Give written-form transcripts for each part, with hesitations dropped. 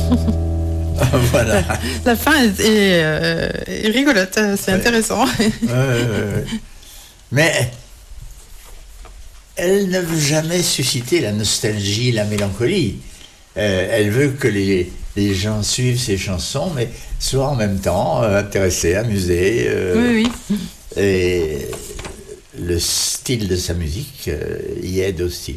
Voilà. La fin est rigolote, c'est intéressant. Mais elle ne veut jamais susciter la nostalgie, la mélancolie. Elle veut que les gens suivent ses chansons, mais soient en même temps intéressés, amusés. Oui. Et le style de sa musique y aide aussi.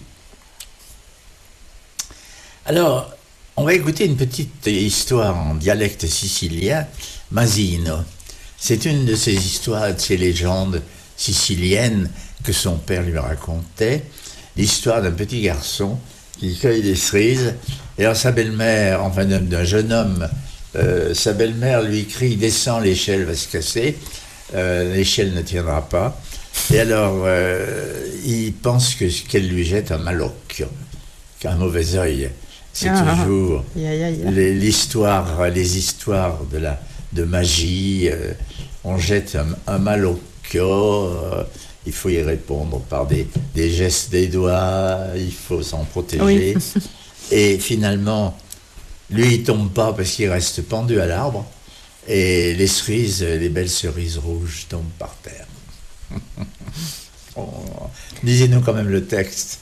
Alors, on va écouter une petite histoire en dialecte sicilien, Masino. C'est une de ces histoires, de ces légendes siciliennes que son père lui racontait, l'histoire d'un petit garçon qui cueille des cerises, et alors sa belle-mère, enfin d'un jeune homme, sa belle-mère lui crie « Descends, l'échelle va se casser », l'échelle ne tiendra pas, et alors il pense qu'elle lui jette un malocchio, un mauvais œil. C'est toujours les histoires de magie, on jette un malocchio, il faut y répondre par des gestes des doigts, il faut s'en protéger. Oui. Et finalement, lui, il tombe pas parce qu'il reste pendu à l'arbre. Et les cerises, les belles cerises rouges tombent par terre. Lisez-nous quand même le texte.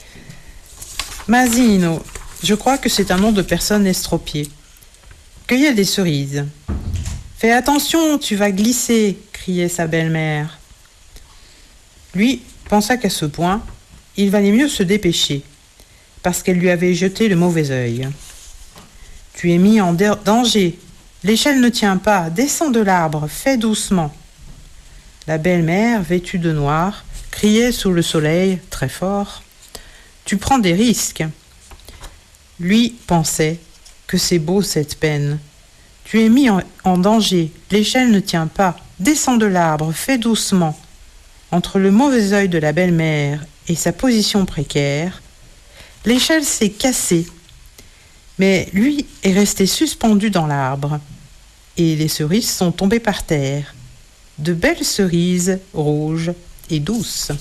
Masino, je crois que c'est un nom de personne estropiée. Cueillez des cerises. Fais attention, tu vas glisser, criait sa belle-mère. Lui pensa qu'à ce point, il valait mieux se dépêcher, parce qu'elle lui avait jeté le mauvais œil. Tu es mis en danger. L'échelle ne tient pas. Descends de l'arbre, fais doucement. La belle-mère, vêtue de noir, criait sous le soleil, très fort. Tu prends des risques. Lui pensait que c'est beau cette peine. Tu es mis en danger. L'échelle ne tient pas. Descends de l'arbre, fais doucement. Entre le mauvais œil de la belle-mère et sa position précaire, l'échelle s'est cassée. Mais lui est resté suspendu dans l'arbre. Et les cerises sont tombées par terre. De belles cerises rouges et douces.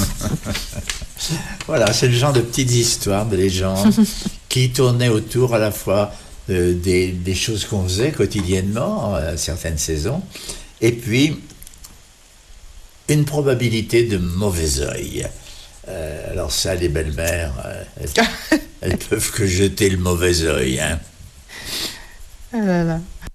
Voilà, c'est le genre de petites histoires, de légendes qui tournaient autour à la fois des choses qu'on faisait quotidiennement à certaines saisons, et puis une probabilité de mauvais œil. Alors ça, les belles-mères, elles peuvent que jeter le mauvais œil. Hein. Ah là là.